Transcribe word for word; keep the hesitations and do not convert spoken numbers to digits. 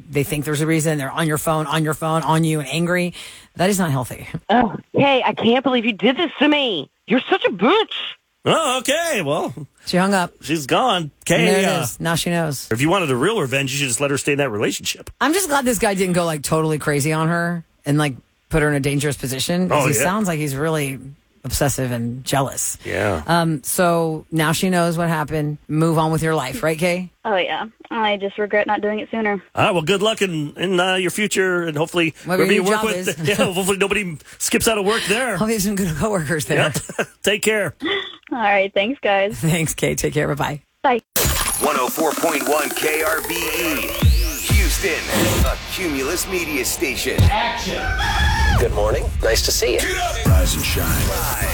they think there's a reason. They're on your phone, on your phone, on you, and angry. That is not healthy. Oh, hey, I can't believe you did this to me. You're such a bitch. Oh, okay. Well, she hung up. She's gone. Okay. There it uh, is. Now she knows. If you wanted a real revenge, you should just let her stay in that relationship. I'm just glad this guy didn't go like totally crazy on her and like put her in a dangerous position. Because Oh, he yeah. sounds like he's really obsessive and jealous. Yeah. Um. So now she knows what happened. Move on with your life, right, Kay? Oh, yeah. I just regret not doing it sooner. All right. Well, good luck in, in uh, your future, and hopefully Whatever wherever you your work job with, is. yeah, hopefully nobody skips out of work there. Oh, there's some good coworkers there. Yep. Take care. All right. Thanks, guys. Thanks, Kay. Take care. Bye-bye. Bye. one oh four point one K R B E, Houston, a Cumulus media station. Good morning. Nice to see you. Rise and shine.